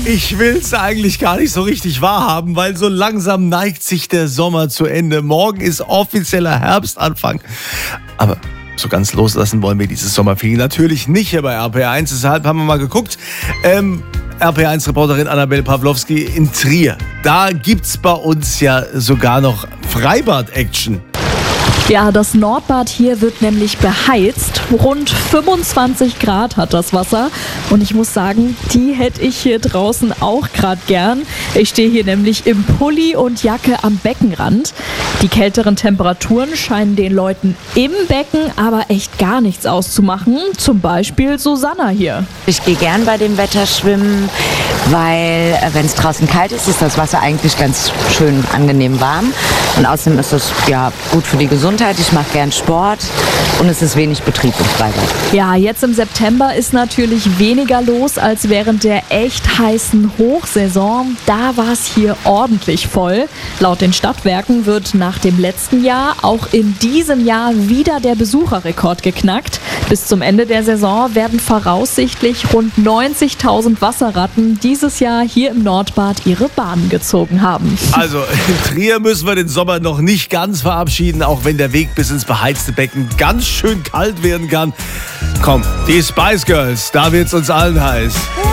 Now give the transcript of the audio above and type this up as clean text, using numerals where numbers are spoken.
Ich will es eigentlich gar nicht so richtig wahrhaben, weil so langsam neigt sich der Sommer zu Ende. Morgen ist offizieller Herbstanfang. Aber so ganz loslassen wollen wir dieses Sommerferien natürlich nicht hier bei RPR1. Deshalb haben wir mal geguckt. RPR1-Reporterin Annabelle Pawlowski in Trier. Da gibt's bei uns ja sogar noch Freibad-Action. Ja, das Nordbad hier wird nämlich beheizt. Rund 25 Grad hat das Wasser. Und ich muss sagen, die hätte ich hier draußen auch gerade gern. Ich stehe hier nämlich im Pulli und Jacke am Beckenrand. Die kälteren Temperaturen scheinen den Leuten im Becken aber echt gar nichts auszumachen. Zum Beispiel Susanna hier. Ich gehe gern bei dem Wetter schwimmen, weil wenn es draußen kalt ist, ist das Wasser eigentlich ganz schön angenehm warm. Und außerdem ist es ja gut für die Gesundheit. Ich mache gern Sport und es ist wenig Betrieb im Freibad. Ja, jetzt im September ist natürlich weniger los als während der echt heißen Hochsaison. Da war es hier ordentlich voll. Laut den Stadtwerken wird nach dem letzten Jahr auch in diesem Jahr wieder der Besucherrekord geknackt. Bis zum Ende der Saison werden voraussichtlich rund 90.000 Wasserratten dieses Jahr hier im Nordbad ihre Bahnen gezogen haben. Also in Trier müssen wir den Sommer noch nicht ganz verabschieden, auch wenn der Weg bis ins beheizte Becken ganz schön kalt werden kann. Komm, die Spice Girls, da wird's uns allen heiß.